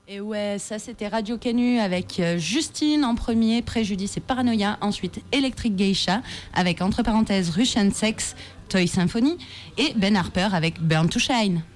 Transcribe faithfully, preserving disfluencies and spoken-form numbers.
Et ouais, ça c'était Radio Canu avec euh, Justine en premier, Préjudice et Paranoia. Ensuite Electric Geisha avec entre parenthèses Russian Sex, Toy Symphony. Et Ben Harper avec Burn to Shine.